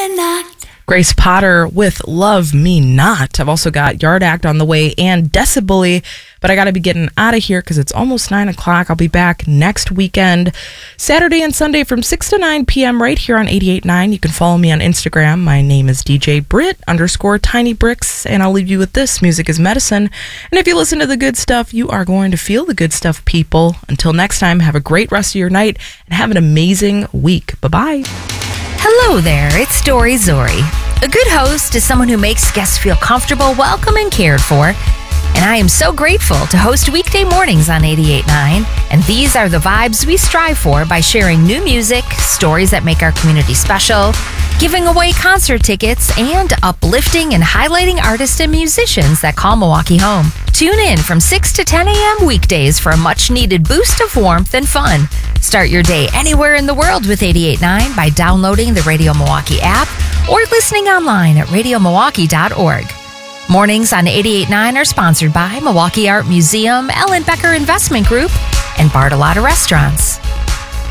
Me Not. Grace Potter with Love Me Not. I've also got Yard Act on the way and Decibully, but I got to be getting out of here because it's almost 9 o'clock. I'll be back next weekend, Saturday and Sunday from 6 to 9 p.m. right here on 88.9. You can follow me on Instagram. My name is DJ Brit_TinyBricks, and I'll leave you with this. Music is medicine. And if you listen to the good stuff, you are going to feel the good stuff, people. Until next time, have a great rest of your night and have an amazing week. Bye-bye. Hello there, it's Dory Zori. A good host is someone who makes guests feel comfortable, welcome, and cared for. And I am so grateful to host weekday mornings on 88.9. And these are the vibes we strive for by sharing new music, stories that make our community special, giving away concert tickets, and uplifting and highlighting artists and musicians that call Milwaukee home. Tune in from 6 to 10 a.m. weekdays for a much-needed boost of warmth and fun. Start your day anywhere in the world with 88.9 by downloading the Radio Milwaukee app or listening online at radiomilwaukee.org. Mornings on 88.9 are sponsored by Milwaukee Art Museum, Ellen Becker Investment Group, and Bartolotta Restaurants.